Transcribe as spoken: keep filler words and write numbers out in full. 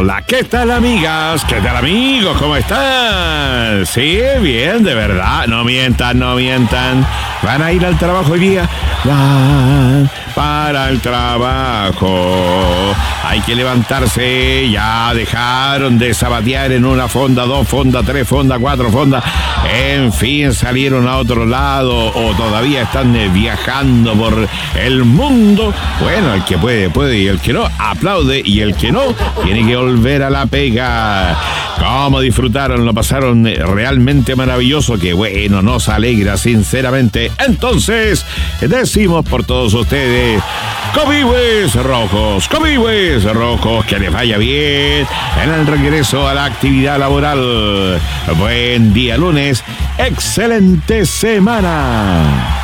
Hola, ¿qué tal, amigas? ¿Qué tal, amigos? ¿Cómo están? Sí, bien, de verdad. No mientan, no mientan. ¿Van a ir al trabajo hoy día? Van para el trabajo. Hay que levantarse. Ya dejaron de zapatear en una fonda, dos fondas, tres fondas, cuatro fondas. En fin, salieron a otro lado o todavía están viajando por el mundo. Bueno, el que puede, puede, y el que no, aplaude, y el que no, tiene que volver a la pega. ¿Cómo disfrutaron? Lo pasaron realmente maravilloso. Que bueno, nos alegra sinceramente. Entonces, decimos por todos ustedes: Comihues rojos, Comihues rojos, que les vaya bien en el regreso a la actividad laboral. Buen día lunes, excelente semana.